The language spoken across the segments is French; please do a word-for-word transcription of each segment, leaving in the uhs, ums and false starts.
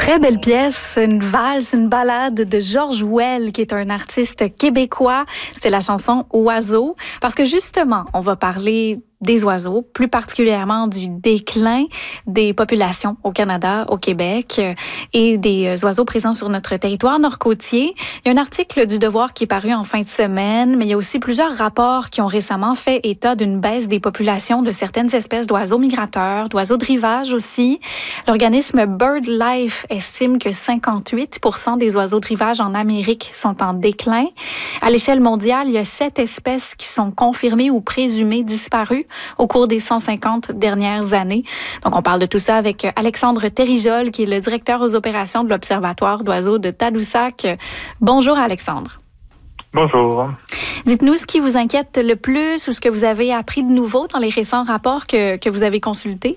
Très belle pièce, une valse, une ballade de George Well, qui est un artiste québécois. C'était la chanson Oiseau. Parce que justement, on va parler des oiseaux, plus particulièrement du déclin des populations au Canada, au Québec et des oiseaux présents sur notre territoire nord-côtier. Il y a un article du Devoir qui est paru en fin de semaine, mais il y a aussi plusieurs rapports qui ont récemment fait état d'une baisse des populations de certaines espèces d'oiseaux migrateurs, d'oiseaux de rivage aussi. L'organisme BirdLife estime que cinquante-huit pour cent des oiseaux de rivage en Amérique sont en déclin. À l'échelle mondiale, il y a sept espèces qui sont confirmées ou présumées disparues au cours des cent cinquante dernières années. Donc, on parle de tout ça avec Alexandre Terrijol, qui est le directeur aux opérations de l'Observatoire d'oiseaux de Tadoussac. Bonjour, Alexandre. Bonjour. Dites-nous ce qui vous inquiète le plus ou ce que vous avez appris de nouveau dans les récents rapports que, que vous avez consultés.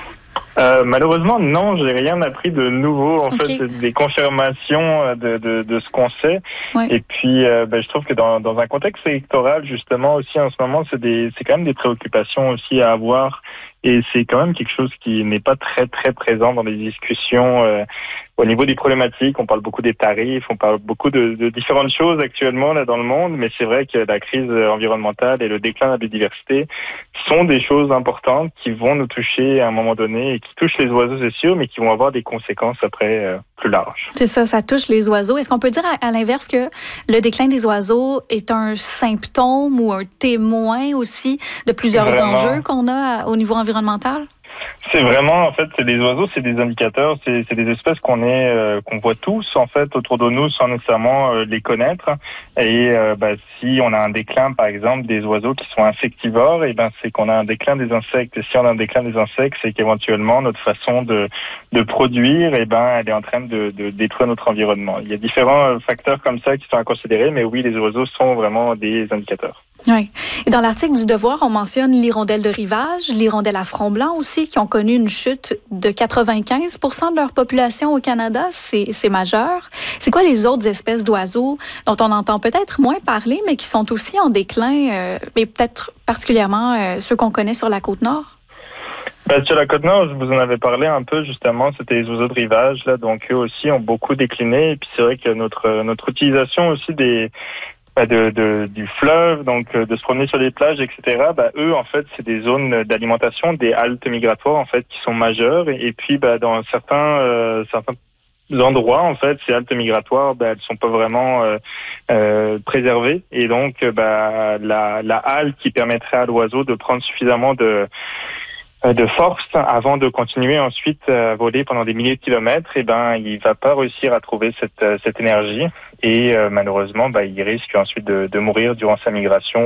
Euh, malheureusement, non, j'ai rien appris de nouveau. En okay. fait, c'est des confirmations de, de, de ce qu'on sait. Ouais. Et puis, euh, ben, je trouve que dans, dans un contexte électoral, justement, aussi en ce moment, c'est des, c'est quand même des préoccupations aussi à avoir. Et c'est quand même quelque chose qui n'est pas très, très présent dans les discussions. Euh, au niveau des problématiques, on parle beaucoup des tarifs, on parle beaucoup de, de différentes choses actuellement là dans le monde, mais c'est vrai que la crise environnementale et le déclin de la biodiversité sont des choses importantes qui vont nous toucher à un moment donné et qui touchent les oiseaux, c'est sûr, mais qui vont avoir des conséquences après euh, plus larges. C'est ça, ça touche les oiseaux. Est-ce qu'on peut dire à, à l'inverse que le déclin des oiseaux est un symptôme ou un témoin aussi de plusieurs Vraiment. enjeux qu'on a au niveau environnemental? C'est vraiment, en fait, c'est des oiseaux, c'est des indicateurs, c'est, c'est des espèces qu'on est, euh, qu'on voit tous, en fait, autour de nous, sans nécessairement euh, les connaître. Et euh, bah, si on a un déclin, par exemple, des oiseaux qui sont insectivores, et ben c'est qu'on a un déclin des insectes. Et si on a un déclin des insectes, c'est qu'éventuellement notre façon de de produire, et ben elle est en train de, de détruire notre environnement. Il y a différents facteurs comme ça qui sont à considérer, mais oui, les oiseaux sont vraiment des indicateurs. Oui. Et dans l'article du Devoir, on mentionne l'hirondelle de rivage, l'hirondelle à front blanc aussi, qui ont connu une chute de quatre-vingt-quinze pour cent de leur population au Canada. C'est, c'est majeur. C'est quoi les autres espèces d'oiseaux dont on entend peut-être moins parler, mais qui sont aussi en déclin, euh, et peut-être particulièrement euh, ceux qu'on connaît sur la Côte-Nord? Ben, sur la Côte-Nord, je vous en avais parlé un peu justement, c'était les oiseaux de rivage, là, donc eux aussi ont beaucoup décliné. Et puis c'est vrai que notre, notre utilisation aussi des... De, de, du fleuve, donc de se promener sur les plages, et cetera. Bah, eux, en fait, c'est des zones d'alimentation, des haltes migratoires, en fait, qui sont majeures. Et, et puis, bah, dans certains, euh, certains endroits, en fait, ces haltes migratoires, bah, elles sont pas vraiment euh, euh, préservées. Et donc, bah, la, la halte qui permettrait à l'oiseau de prendre suffisamment de de force avant de continuer ensuite à voler pendant des milliers de kilomètres, et ben il va pas réussir à trouver cette cette énergie et euh, malheureusement bah il risque ensuite de, de mourir durant sa migration.